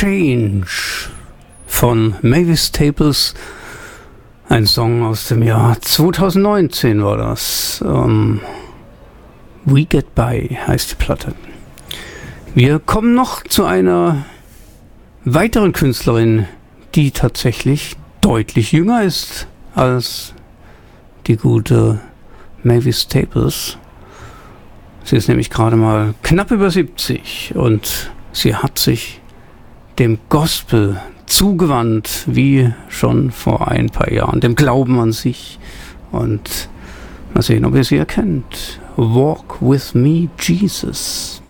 Change von Mavis Staples. Ein Song aus dem Jahr 2019 war das. We Get By heißt die Platte. Wir kommen noch zu einer weiteren Künstlerin, die tatsächlich deutlich jünger ist als die gute Mavis Staples. Sie ist nämlich gerade mal knapp über 70 und sie hat sich dem Gospel zugewandt, wie schon vor ein paar Jahren, dem Glauben an sich. Und mal sehen, ob ihr sie erkennt. Walk with me, Jesus.